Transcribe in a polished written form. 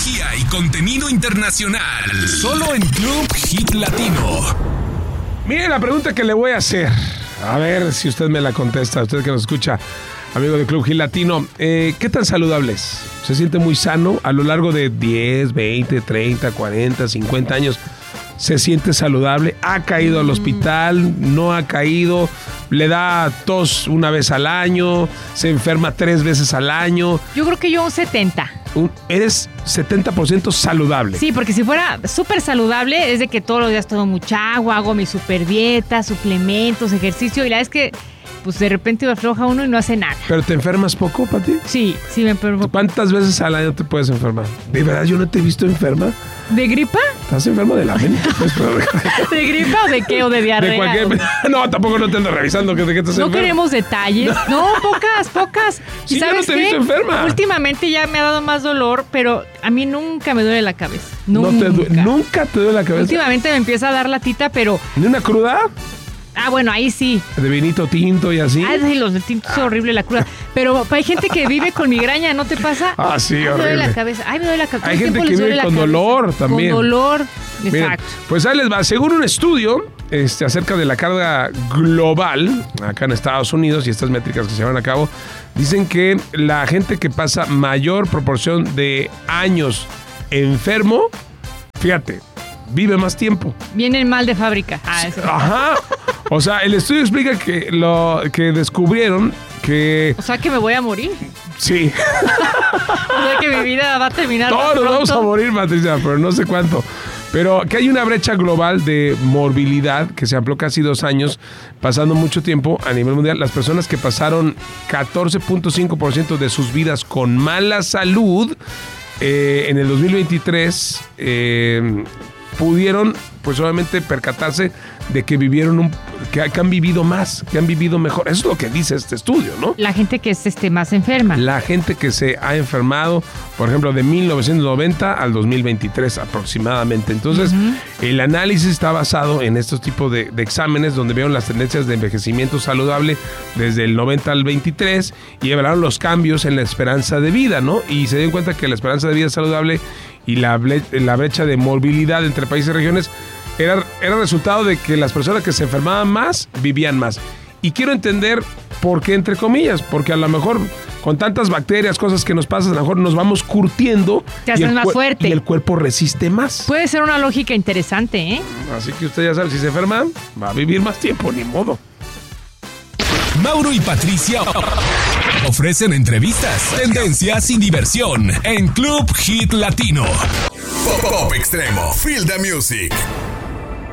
tecnología y contenido internacional. Solo en Club Hit Latino. Mire la pregunta que le voy a hacer. A ver si usted me la contesta. Usted que nos escucha, amigo de Club Hit Latino. ¿Qué tan saludable es? ¿Se siente muy sano a lo largo de 10, 20, 30, 40, 50 años? ¿Se siente saludable? ¿Ha caído al hospital? ¿No ha caído? ¿Le da tos una vez al año? ¿Se enferma 3 veces al año? Yo creo que yo un 70. Eres 70% saludable. Sí, porque si fuera súper saludable es de que todos los días tomo mucha agua, hago mi super dieta, suplementos, ejercicio, y la verdad es que pues de repente me afloja uno y no hace nada. ¿Pero te enfermas poco, Pati? Sí me enfermo. ¿Cuántas veces al año te puedes enfermar? ¿De verdad yo no te he visto enferma? ¿De gripa? ¿Estás enfermo de la mente? ¿De gripa o de qué? ¿O de diarrea? De cualquier... No, tampoco no te ando revisando de qué estás enfermo. No queremos detalles. No, pocas. Sí, ¿Y sabes yo no te he qué? visto enferma. Últimamente ya me ha dado más dolor, pero a mí nunca me duele la cabeza. ¿Nunca te duele la cabeza? Últimamente me empieza a dar latita, pero... ¿Ni una cruda? Ah, bueno, ahí sí. ¿De vinito tinto y así? Ah, sí, los de tinto es horrible la cruda. Pero hay gente que vive con migraña, ¿no te pasa? Ah, sí, horrible. Me duele la cabeza. Ay, me duele la cabeza. Hay gente que vive con dolor también. Con dolor, Miren, exacto. pues ahí les va. Según un estudio acerca de la carga global acá en Estados Unidos y estas métricas que se llevan a cabo, dicen que la gente que pasa mayor proporción de años enfermo, fíjate, vive más tiempo. Viene el mal de fábrica. Ah, eso. Ajá. O sea, el estudio explica que descubrieron que... O sea, que me voy a morir. Sí. O sea, que mi vida va a terminar más Todos nos pronto. vamos a morir, Patricia, pero no sé cuánto. Pero que hay una brecha global de morbilidad que se amplió casi 2 años, pasando mucho tiempo a nivel mundial. Las personas que pasaron 14.5% de sus vidas con mala salud en el 2023 pudieron, pues obviamente, percatarse de que vivieron que han vivido más, que han vivido mejor. Eso es lo que dice este estudio, ¿no? La gente que es más enferma. La gente que se ha enfermado, por ejemplo, de 1990 al 2023 aproximadamente. Entonces, el análisis está basado en estos tipos de exámenes donde vieron las tendencias de envejecimiento saludable desde el 90 al 23 y evaluaron los cambios en la esperanza de vida, ¿no? Y se dieron cuenta que la esperanza de vida saludable y la brecha de morbilidad entre países y regiones era resultado de que las personas que se enfermaban más vivían más. Y quiero entender por qué, entre comillas, porque a lo mejor con tantas bacterias, cosas que nos pasan, a lo mejor nos vamos curtiendo. Te haces más fuerte. Y el cuerpo resiste más. Puede ser una lógica interesante, ¿eh? Así que usted ya sabe, si se enferma, va a vivir más tiempo, ni modo. Mauro y Patricia ofrecen entrevistas, tendencias y diversión en Club Hit Latino. Pop Extremo, Feel the Music.